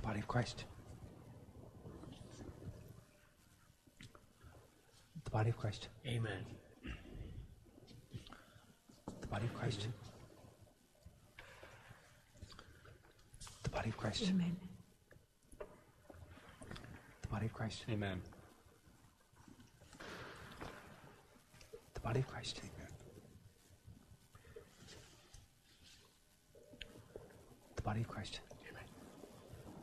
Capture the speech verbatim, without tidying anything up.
body of Christ. The body of Christ. Amen. The body of Christ. The body of Christ. Amen. The body of Christ. Amen. The body of Christ. The body of Christ.